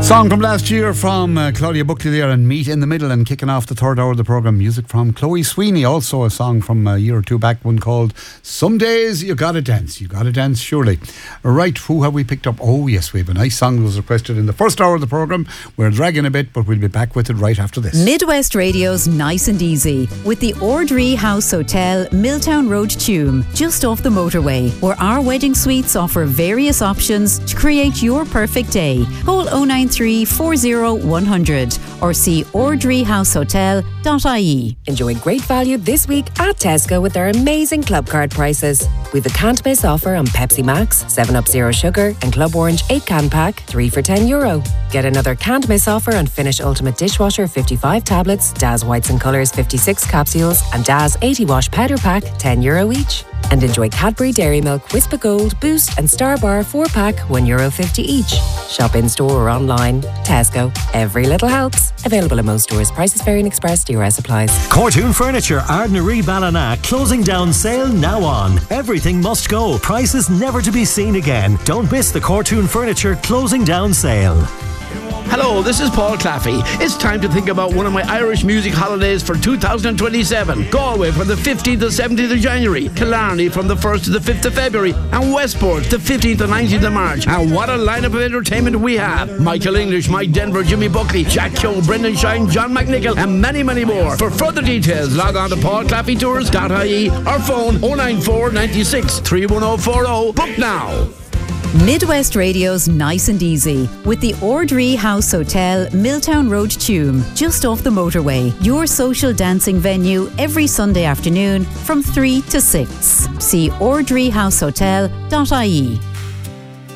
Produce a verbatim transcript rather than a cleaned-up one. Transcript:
Song from last year from uh, Claudia Buckley there, and Meet in the Middle, and kicking off the third hour of the programme, music from Chloe Sweeney. Also a song from a year or two back, one called Some Days You Gotta Dance. You Gotta Dance, surely. Right, who have we picked up? Oh yes, we have a nice song that was requested in the first hour of the programme. We're dragging a bit, but we'll be back with it right after this. Midwest Radio's Nice and Easy with the Ordree House Hotel, Milltown Road, Tuam, just off the motorway, where our wedding suites offer various options to create your perfect day. Call oh nine three, four oh, one hundred or see ordree house hotel dot I E. Enjoy great value this week at Tesco with their amazing club card prices. We've a can't miss offer on Pepsi Max, seven up Zero Sugar and Club Orange eight can pack, three for ten euro. Get another can't miss offer on Finish Ultimate Dishwasher fifty-five tablets, Daz Whites and Colours fifty-six capsules and Daz eighty wash powder pack, ten euro each. And enjoy Cadbury Dairy Milk, Wispa Gold, Boost and Star Bar four pack, one euro fifty each. Shop in store or online. Tesco. Every little helps. Available in most stores. Prices vary and express. D R S applies. Cortoon Furniture, Ardnaree Ballina. Closing down sale now on. Everything must go. Prices never to be seen again. Don't miss the Cortoon Furniture closing down sale. Hello, this is Paul Claffey. It's time to think about one of my Irish music holidays for two thousand twenty-seven. Galway from the fifteenth to seventeenth of January, Killarney from the first to the fifth of February, and Westport the fifteenth to nineteenth of March. And what a lineup of entertainment we have. Michael English, Mike Denver, Jimmy Buckley, Jack Keogh, Brendan Shine, John McNichol, and many, many more. For further details, log on to paul claffey tours dot I E or phone oh nine four, nine six, three one oh four oh. Book now. Midwest Radio's Nice and Easy with the Ordree House Hotel, Milltown Road, Tuam, just off the motorway. Your social dancing venue every Sunday afternoon from three to six. See ordree house hotel dot I E.